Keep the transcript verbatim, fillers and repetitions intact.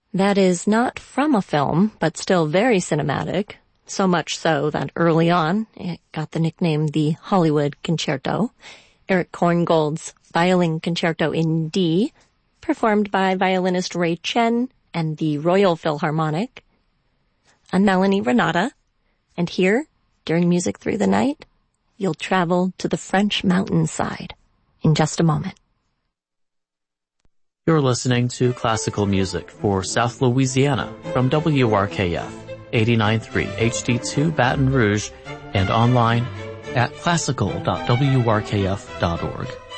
That is not from a film, but still very cinematic, so much so that early on it got the nickname the Hollywood Concerto. Eric Korngold's Violin Concerto in D, performed by violinist Ray Chen and the Royal Philharmonic. I'm Melanie Renata, and here, during Music Through the Night, you'll travel to the French mountainside in just a moment. You're listening to classical music for South Louisiana from W R K F eighty-nine point three H D two Baton Rouge and online at classical dot w r k f dot org.